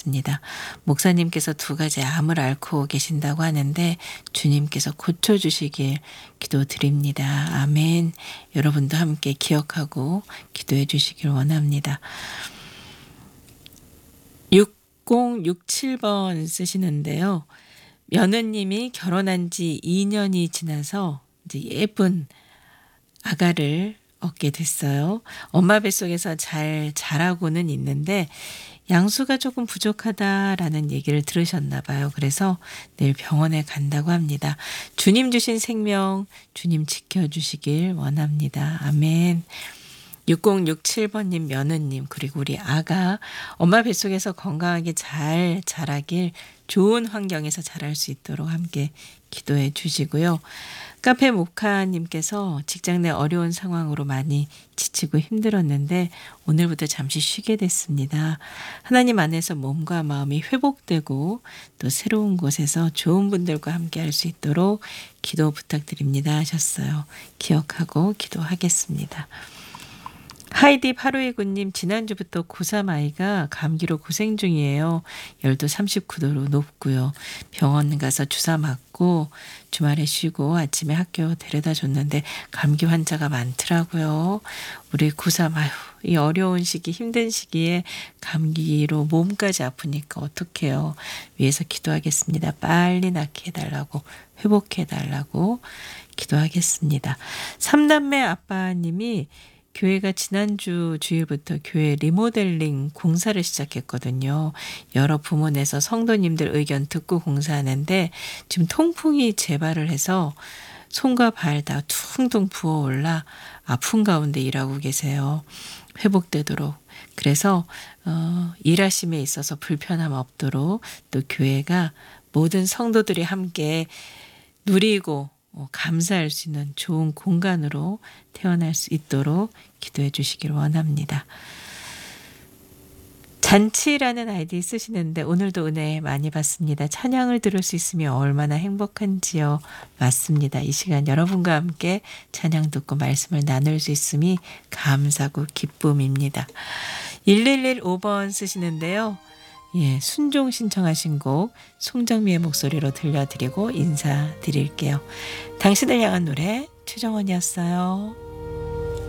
같습니다. 목사님께서 2가지 암을 앓고 계신다고 하는데 주님께서 고쳐주시길 기도드립니다. 아멘. 여러분도 함께 기억하고 기도해 주시길 원합니다. 6067번 쓰시는데요. 며느님이 결혼한 지 2년이 지나서 이제 예쁜 아가를 얻게 됐어요. 엄마 뱃속에서 잘 자라고는 있는데 양수가 조금 부족하다라는 얘기를 들으셨나 봐요. 그래서 내일 병원에 간다고 합니다. 주님 주신 생명 주님 지켜주시길 원합니다. 아멘. 6067번님 며느님 그리고 우리 아가 엄마 뱃속에서 건강하게 잘 자라길 좋은 환경에서 자랄 수 있도록 함께 기도해 주시고요. 카페 모카님께서 직장 내 어려운 상황으로 많이 지치고 힘들었는데 오늘부터 잠시 쉬게 됐습니다. 하나님 안에서 몸과 마음이 회복되고 또 새로운 곳에서 좋은 분들과 함께 할 수 있도록 기도 부탁드립니다 하셨어요. 기억하고 기도하겠습니다. 하이디 8529님 지난주부터 고3 아이가 감기로 고생 중이에요. 열도 39도로 높고요. 병원 가서 주사 맞고 주말에 쉬고 아침에 학교 데려다 줬는데 감기 환자가 많더라고요. 우리 고3 아유 이 어려운 시기 힘든 시기에 감기로 몸까지 아프니까 어떡해요. 위해서 기도하겠습니다. 빨리 낫게 해달라고 회복해달라고 기도하겠습니다. 3남매 아빠님이 교회가 지난주 주일부터 교회 리모델링 공사를 시작했거든요. 여러 부문에서 성도님들 의견 듣고 공사하는데 지금 통풍이 재발을 해서 손과 발 다 퉁퉁 부어올라 아픈 가운데 일하고 계세요. 회복되도록. 그래서 일하심에 있어서 불편함 없도록 또 교회가 모든 성도들이 함께 누리고 감사할 수 있는 좋은 공간으로 태어날 수 있도록 기도해 주시길 원합니다. 잔치라는 아이디 쓰시는데 오늘도 은혜 많이 받습니다. 찬양을 들을 수 있으면 얼마나 행복한지요. 맞습니다. 이 시간 여러분과 함께 찬양 듣고 말씀을 나눌 수 있음이 감사고 기쁨입니다. 1115번 쓰시는데요. 예, 순종 신청하신 곡 송정미의 목소리로 들려드리고 인사드릴게요. 당신을 향한 노래 최정원이었어요.